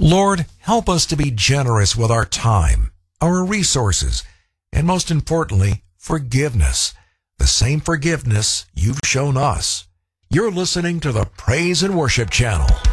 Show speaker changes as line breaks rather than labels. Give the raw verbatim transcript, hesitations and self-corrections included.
Lord, help us to be generous with our time, our resources, and most importantly, forgiveness. The same forgiveness you've shown us. You're listening to the Praise and Worship Channel.